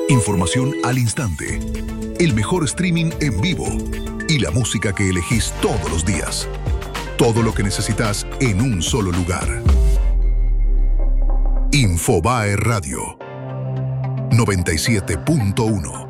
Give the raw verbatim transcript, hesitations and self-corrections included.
Información al instante. El mejor streaming en vivo. Y la música que elegís todos los días. Todo lo que necesitas en un solo lugar. Infobae Radio. noventa y siete punto uno.